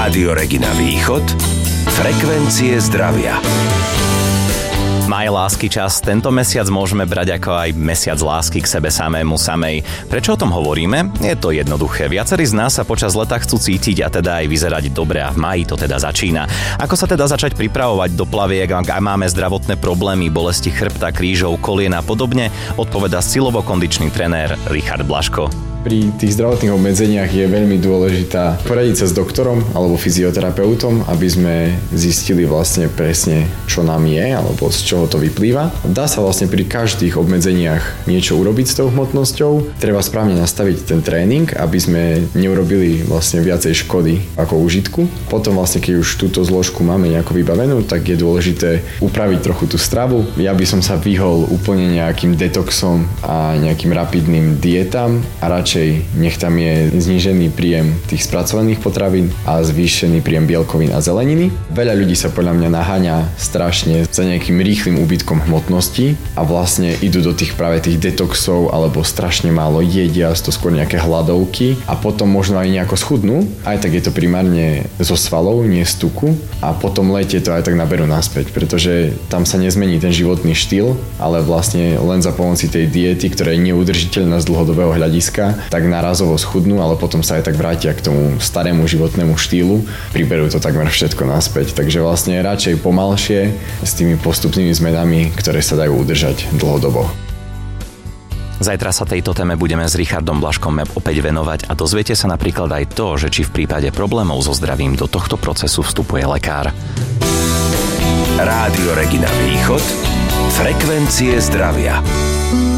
Rádio Regina Východ, frekvencie zdravia. Maj lásky čas. Tento mesiac môžeme brať ako aj mesiac lásky k sebe samému samej. Prečo o tom hovoríme? Je to jednoduché. Viacerí z nás sa počas leta chcú cítiť a teda aj vyzerať dobre a v máji to teda začína. Ako sa teda začať pripravovať do plaviek, ak máme zdravotné problémy, bolesti chrbta, krížov, kolien a podobne? Odpovedá silovo-kondičný trenér Richard Blaško. Pri tých zdravotných obmedzeniach je veľmi dôležitá poradiť sa s doktorom alebo fyzioterapeutom, aby sme zistili vlastne presne, čo nám je alebo z čoho to vyplýva. Dá sa vlastne pri každých obmedzeniach niečo urobiť s tou hmotnosťou. Treba správne nastaviť ten tréning, aby sme neurobili vlastne viacej škody ako užitku. Potom vlastne, keď už túto zložku máme nejako vybavenú, tak je dôležité upraviť trochu tú stravu. Ja by som sa vyhol úplne nejakým detoxom a nejakým rapidným dietám a radšej nech tam je znížený príjem tých spracovaných potravín a zvýšený príjem bielkovín a zeleniny. Veľa ľudí sa podľa mňa naháňa strašne za nejakým rýchlym úbytkom hmotnosti a vlastne idú do tých práve tých detoxov alebo strašne málo jedia, to skôr nejaké hladovky a potom možno aj nejako schudnú. Aj tak je to primárne zo svalov, nie z tuku a potom lete to aj tak naberú naspäť, pretože tam sa nezmení ten životný štýl, ale vlastne len za pomoci tej diety, ktorá je neudržiteľná z dlhodobého hľadiska, tak nárazovo schudnú, ale potom sa aj tak vrátia k tomu starému životnému štýlu, priberú to takmer všetko naspäť. Takže vlastne radšej pomalšie s tými postupnými zmenami, ktoré sa dajú udržať dlhodobo. Zajtra sa tejto téme budeme s Richardom Blaškom opäť venovať a dozviete sa napríklad aj to, že či v prípade problémov so zdravím do tohto procesu vstupuje lekár. Rádio Regina Východ, frekvencie zdravia.